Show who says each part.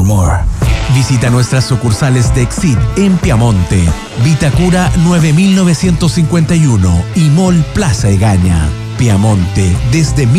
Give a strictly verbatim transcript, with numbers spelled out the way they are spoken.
Speaker 1: for more. Visita nuestras sucursales de Exit en Piamonte, Vitacura nueve mil novecientos cincuenta y uno y Mall Plaza Egaña. Piamonte desde